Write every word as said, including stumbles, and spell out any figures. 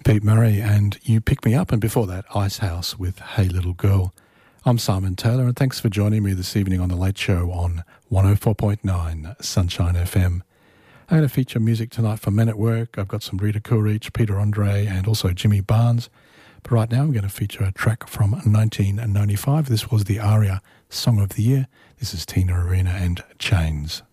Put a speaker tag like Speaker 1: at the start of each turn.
Speaker 1: Pete Murray and You Pick Me Up, and before that, Icehouse with Hey Little Girl. I'm Simon Taylor, and thanks for joining me this evening on The Late Show on one oh four point nine Sunshine F M. I'm going to feature music tonight from Men at Work. I've got some Rita Coolidge, Peter Andre, and also Jimmy Barnes. But right now, I'm going to feature a track from nineteen ninety-five. This was the ARIA Song of the Year. This is Tina Arena and Chains.